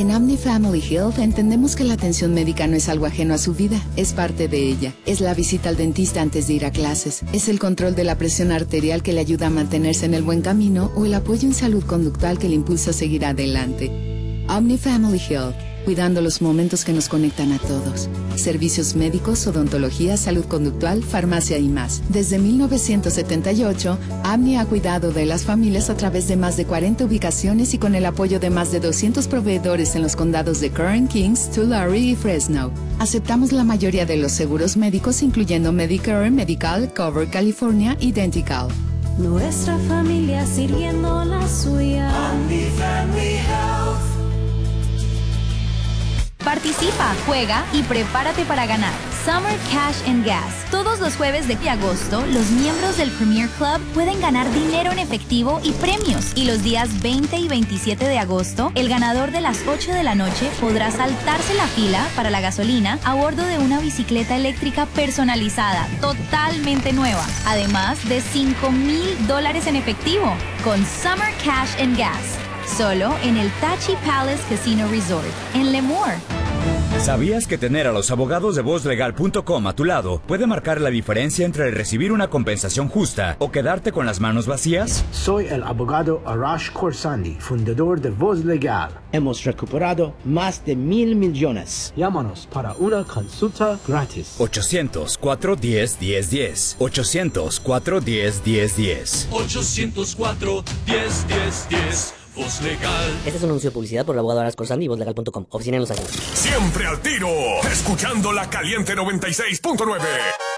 En Omni Family Health entendemos que la atención médica no es algo ajeno a su vida, es parte de ella. Es la visita al dentista antes de ir a clases, es el control de la presión arterial que le ayuda a mantenerse en el buen camino o el apoyo en salud conductual que le impulsa a seguir adelante. Omni Family Health, cuidando los momentos que nos conectan a todos. Servicios médicos, odontología, salud conductual, farmacia y más. Desde 1978, Omni ha cuidado de las familias a través de más de 40 ubicaciones y con el apoyo de más de 200 proveedores en los condados de Kern, Kings, Tulare y Fresno. Aceptamos la mayoría de los seguros médicos, incluyendo Medicare, Medical, Cover California y Dentical. Nuestra familia sirviendo la suya. Omni Family Health. Participa, juega y prepárate para ganar Summer Cash and Gas. Todos los jueves de agosto, los miembros del Premier Club pueden ganar dinero en efectivo y premios. Y los días 20 y 27 de agosto, el ganador de las 8 de la noche podrá saltarse la fila para la gasolina a bordo de una bicicleta eléctrica personalizada, totalmente nueva. Además de $5,000 en efectivo con Summer Cash and Gas. Solo en el Tachi Palace Casino Resort, en Lemoore. ¿Sabías que tener a los abogados de VozLegal.com a tu lado puede marcar la diferencia entre recibir una compensación justa o quedarte con las manos vacías? Soy el abogado Arash Khorsandi, fundador de Voz Legal. Hemos recuperado más de 1,000 millones. Llámanos para una consulta gratis. 800-410-1010. 800-410-1010. 800-410-1010. Voz Legal. Este es un anuncio de publicidad por el abogado Arash Khorsandi y VozLegal.com. Oficina en Los Ángeles. Siempre al tiro. Escuchando la Caliente 96.9.